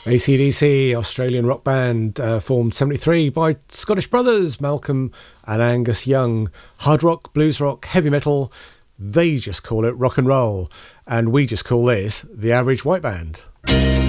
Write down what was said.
AC/DC, Australian rock band, formed 73 by Scottish brothers Malcolm and Angus Young. Hard rock, blues rock, heavy metal, they just call it rock and roll. And we just call this The Average White Band.